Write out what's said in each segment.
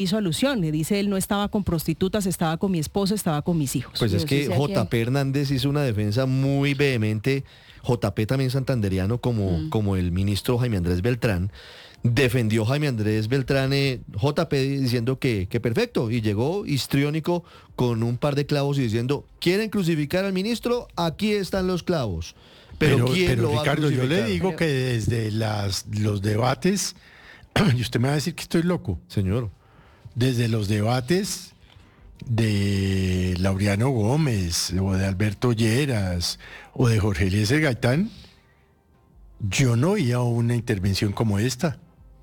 hizo alusión, le dice él no estaba con prostitutas, estaba con mi esposa, estaba con mis hijos. Pues es que JP Hernández hizo una defensa muy vehemente, JP también santanderiano como el ministro Jaime Andrés Beltrán, defendió Jaime Andrés Beltrán, JP diciendo que perfecto, y llegó histriónico con un par de clavos y diciendo, ¿quieren crucificar al ministro? Aquí están los clavos. Pero ¿quién lo va a Ricardo, crucificar? yo le digo que desde los debates, y usted me va a decir que estoy loco, Señor. desde los debates de Laureano Gómez, o de Alberto Lleras, o de Jorge Eliezer Gaitán, yo no oía una intervención como esta.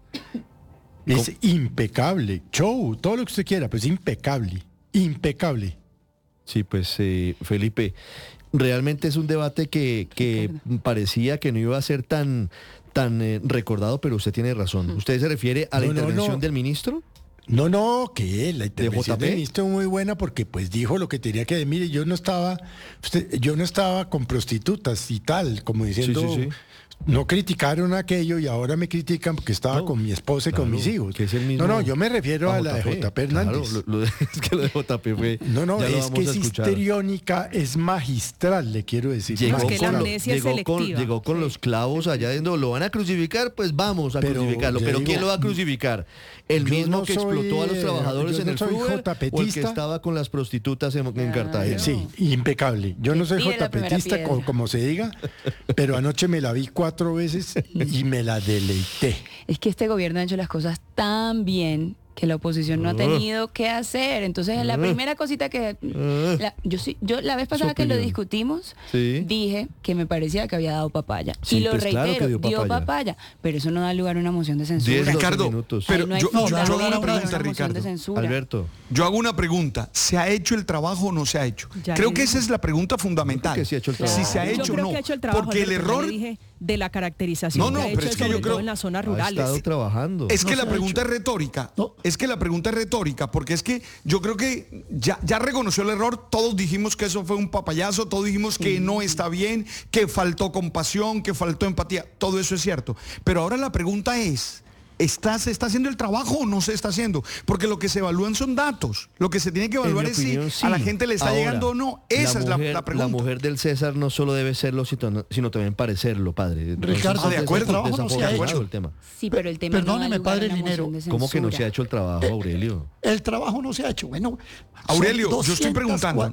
Es impecable, show, todo lo que usted quiera, pues impecable, impecable. Sí, pues Felipe, realmente es un debate que parecía que no iba a ser tan recordado, pero usted tiene razón. ¿Usted se refiere a la intervención del ministro? No, que la intervención JP? del ministro es muy buena porque pues dijo lo que tenía que decir. Mire, yo no estaba con prostitutas y tal, como diciendo, Sí. no criticaron aquello y ahora me critican porque estaba con mi esposa y con mis hijos. Que es el mismo No, yo me refiero a la de JP Hernández. Claro, es que lo de JP fue... No, ya lo es vamos que a es escuchar. histriónica, es magistral, le quiero decir. Más que la amnesia es selectiva. Llegó con los clavos allá diciendo, ¿lo van a crucificar? Pues vamos a crucificarlo. Pero ¿quién lo va a crucificar? ¿El mismo que explotó a los trabajadores en el Fluber o el que estaba con las prostitutas en Cartagena? Sí, impecable. Yo no soy JPetista, como se diga, pero anoche me la vi 4 veces y me la deleité. Es que este gobierno ha hecho las cosas tan bien que la oposición no ha tenido qué hacer. Entonces, la primera cosita que... yo la vez pasada que lo discutimos, dije que me parecía que había dado papaya. Sí, y lo pues reitero, claro que dio papaya. Pero eso no da lugar a una moción de censura. Ricardo, pero yo hago una pregunta, Ricardo. Alberto. Yo hago una pregunta. ¿Se ha hecho el trabajo o no se ha hecho? Creo que esa es la pregunta fundamental. Que sí ha hecho el trabajo. Si se ha hecho o no. Que ha hecho el trabajo, Porque el Alberto, error... le dije de la caracterización que ha hecho, sobre todo en las zonas rurales. Ha estado trabajando. Es que la pregunta es retórica. Es que la pregunta es retórica, porque es que yo creo que ya reconoció el error, todos dijimos que eso fue un papayazo, todos dijimos que no está bien, que faltó compasión, que faltó empatía, todo eso es cierto. Pero ahora la pregunta es, ¿se está haciendo el trabajo o no se está haciendo? Porque lo que se evalúan son datos, lo que se tiene que evaluar es si a la gente le está llegando o no. Esa es la pregunta. La mujer del César no solo debe serlo, sino también parecerlo, padre. Ricardo, de acuerdo, no se ha hecho. El tema. Sí, pero el tema Perdóneme, no da lugar padre a una Linero. moción de ¿Cómo que no censura. se ha hecho el trabajo, Aurelio? El trabajo no se ha hecho. Bueno, Aurelio, yo estoy preguntando.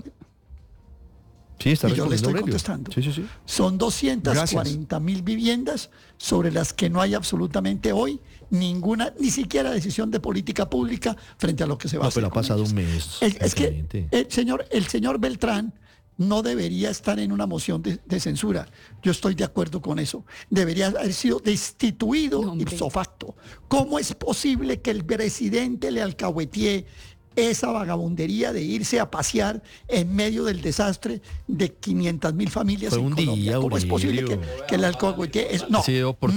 Sí, está y yo le estoy Aurelio. contestando. Sí. Son 240.000 viviendas sobre las que no hay absolutamente hoy ninguna, ni siquiera decisión de política pública frente a lo que se va a hacer. No, pero ha pasado un mes. Es que el señor Beltrán no debería estar en una moción de censura. Yo estoy de acuerdo con eso. Debería haber sido destituido ipso facto. ¿Cómo es posible que el presidente le alcahuetee esa vagabundería de irse a pasear en medio del desastre de 500.000 familias Fue en un Colombia? día, ¿Cómo es posible que el alcahuetee eso? No,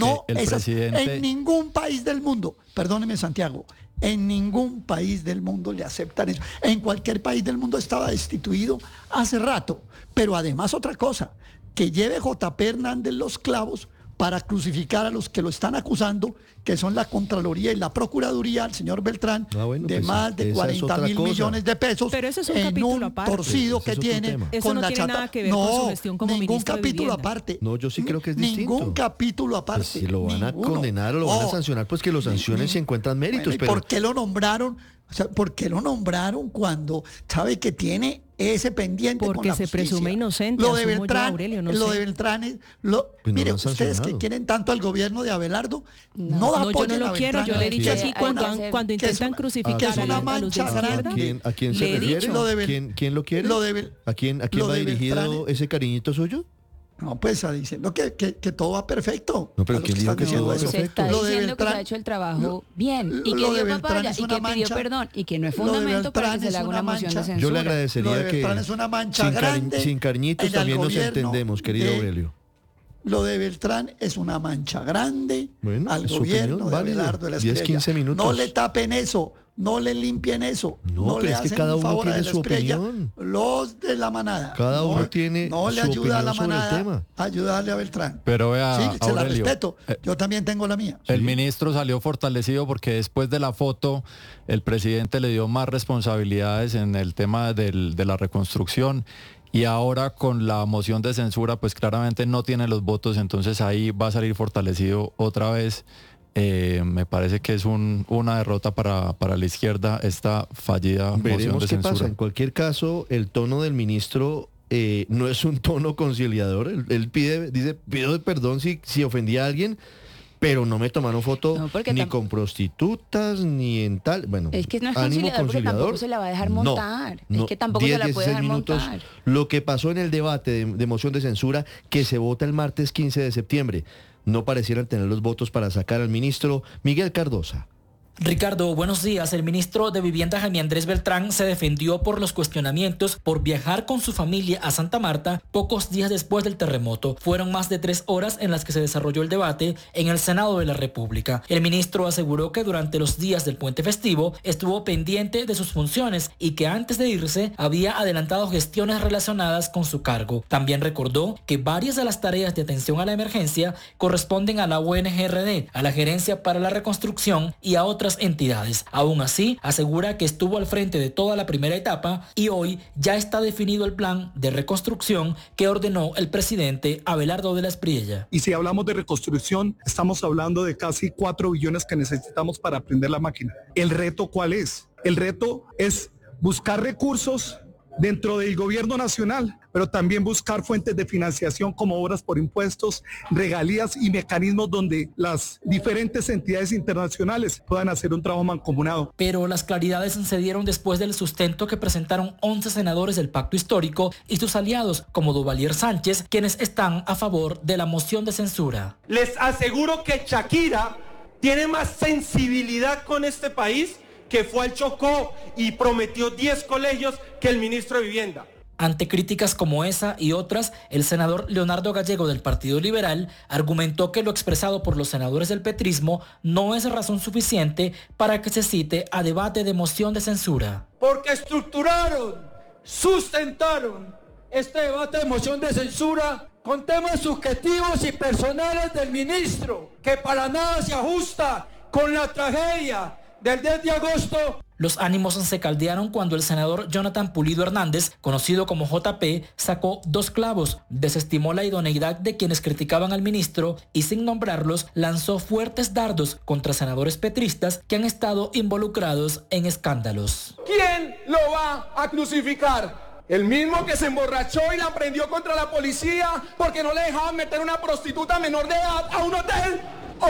en ningún país del mundo, perdóneme Santiago, en ningún país del mundo le aceptan eso. En cualquier país del mundo estaba destituido hace rato. Pero además otra cosa, que lleve JP Hernández los clavos para crucificar a los que lo están acusando, que son la Contraloría y la Procuraduría, al señor Beltrán, de más de 40.000 millones de pesos. Pero eso es un en capítulo un aparte. torcido que tiene Eso con no la tiene chata. nada que ver con su gestión como ningún ministro de capítulo Vivienda. aparte. No, yo sí creo que es distinto. Ningún capítulo aparte. Pues si lo van a condenar o lo van a sancionar, pues que lo sancionen si encuentran méritos. Bueno, ¿y pero por qué lo nombraron? O sea, ¿por qué lo nombraron cuando sabe que tiene ese pendiente con Porque la se justicia? presume inocente. Lo de asumo yo, Beltrán, Aurelio, no lo sé. de Beltrán es... Pues no mire, lo han ustedes sancionado. que quieren tanto al gobierno de Abelardo, no No, yo apoyen no a lo quiero. Beltrán. Yo le he dicho Sí. aquí cuando que es intentan una- crucificar que es una a los de mancha izquierda. grande. ¿A quién Le se he refiere? dicho. Lo de ¿Quién lo quiere? lo de- ¿A quién lo va de dirigido Beltrán- ese cariñito suyo? No, pues está diciendo que todo va perfecto. No, pero A los ¿quién que dijo están que diciendo todo va eso. Se está Lo de diciendo que se ha Beltrán- hecho el trabajo bien y que lo de dio Beltrán papaya es y una que pidió mancha. perdón y que no es Lo de fundamento para que Beltrán se le es haga una una moción de mancha. censura. Yo le Lo agradecería de que Beltrán es una mancha grande sin cariñitos en el también nos gobierno entendemos, querido de- Aurelio. Lo de Beltrán es una mancha grande Bueno, al es su gobierno opinión, de válido. Abelardo de la 10, Espriella. 15 minutos. No le tapen eso. no le limpien eso. No le es que cada uno tiene su opinión. Los de la manada. Cada uno tiene no le su ayuda a la manada sobre el tema. a ayudarle a Beltrán. Pero vea, sí, se Aurelio, la respeto. Yo también tengo la mía. El ministro salió fortalecido porque después de la foto el presidente le dio más responsabilidades en el tema de la reconstrucción. Y ahora con la moción de censura, pues claramente no tiene los votos, entonces ahí va a salir fortalecido otra vez. Me parece que es una derrota para la izquierda esta fallida moción de censura. Veremos qué pasa. En cualquier caso, el tono del ministro no es un tono conciliador. Él pido perdón si ofendí a alguien, pero no me tomaron foto ni con prostitutas, ni en tal. Bueno, es que no es ánimo conciliador porque tampoco se la va a dejar montar. No, es que tampoco se la puede dejar montar. Lo que pasó en el debate de moción de censura, que se vota el martes 15 de septiembre, no parecieran tener los votos para sacar al ministro Miguel Cardosa. Ricardo, buenos días. El ministro de Vivienda, Jaime Andrés Beltrán, se defendió por los cuestionamientos por viajar con su familia a Santa Marta pocos días después del terremoto. Fueron más de 3 horas en las que se desarrolló el debate en el Senado de la República. El ministro aseguró que durante los días del puente festivo estuvo pendiente de sus funciones y que antes de irse había adelantado gestiones relacionadas con su cargo. También recordó que varias de las tareas de atención a la emergencia corresponden a la ONG-RD, a la Gerencia para la Reconstrucción y a otras entidades. Aún así, asegura que estuvo al frente de toda la primera etapa y hoy ya está definido el plan de reconstrucción que ordenó el presidente Abelardo de la Espriella. Y si hablamos de reconstrucción, estamos hablando de casi 4 billones que necesitamos para prender la máquina. ¿El reto cuál es? El reto es buscar recursos dentro del gobierno nacional, pero también buscar fuentes de financiación como obras por impuestos, regalías y mecanismos donde las diferentes entidades internacionales puedan hacer un trabajo mancomunado. Pero las claridades se dieron después del sustento que presentaron 11 senadores del Pacto Histórico y sus aliados, como Duvalier Sánchez, quienes están a favor de la moción de censura. Les aseguro que Shakira tiene más sensibilidad con este país, que fue al Chocó y prometió 10 colegios que el ministro de Vivienda. Ante críticas como esa y otras, el senador Leonardo Gallego del Partido Liberal argumentó que lo expresado por los senadores del petrismo no es razón suficiente para que se cite a debate de moción de censura. Porque sustentaron este debate de moción de censura con temas subjetivos y personales del ministro, que para nada se ajusta con la tragedia del 10 de agosto. Los ánimos se caldearon cuando el senador Jonathan Pulido Hernández, conocido como JP, sacó 2 clavos, desestimó la idoneidad de quienes criticaban al ministro y sin nombrarlos lanzó fuertes dardos contra senadores petristas que han estado involucrados en escándalos. ¿Quién lo va a crucificar? ¿El mismo que se emborrachó y la prendió contra la policía porque no le dejaban meter una prostituta menor de edad a un hotel?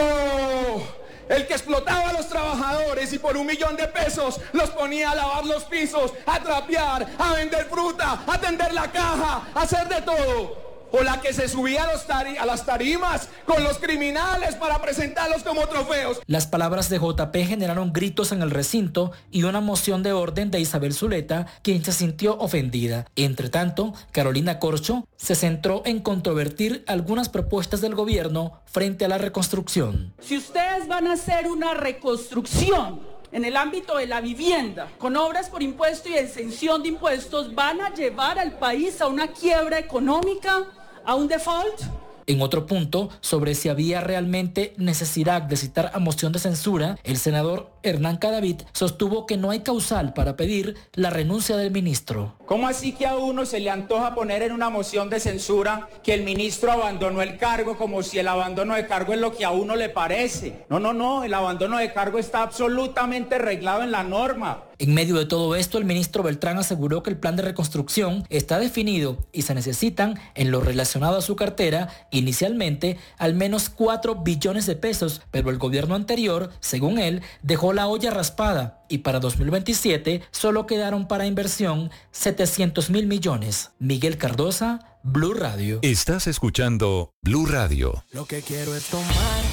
¡Oh! El que explotaba a los trabajadores y por $1 millón los ponía a lavar los pisos, a trapear, a vender fruta, a tender la caja, a hacer de todo. O la que se subía a las tarimas con los criminales para presentarlos como trofeos. Las palabras de JP generaron gritos en el recinto y una moción de orden de Isabel Zuleta, quien se sintió ofendida. Entre tanto, Carolina Corcho se centró en controvertir algunas propuestas del gobierno frente a la reconstrucción. Si ustedes van a hacer una reconstrucción en el ámbito de la vivienda, con obras por impuesto y exención de impuestos, ¿van a llevar al país a una quiebra económica, a un default? En otro punto, sobre si había realmente necesidad de citar a moción de censura, el senador Hernán Cadavid sostuvo que no hay causal para pedir la renuncia del ministro. ¿Cómo así que a uno se le antoja poner en una moción de censura que el ministro abandonó el cargo, como si el abandono de cargo es lo que a uno le parece? No, el abandono de cargo está absolutamente reglado en la norma. En medio de todo esto, el ministro Beltrán aseguró que el plan de reconstrucción está definido y se necesitan, en lo relacionado a su cartera, inicialmente al menos 4 billones de pesos, pero el gobierno anterior, según él, dejó la olla raspada y para 2027 solo quedaron para inversión 700.000 millones. Miguel Cardosa, Blue Radio. Estás escuchando Blue Radio. Lo que quiero es tomar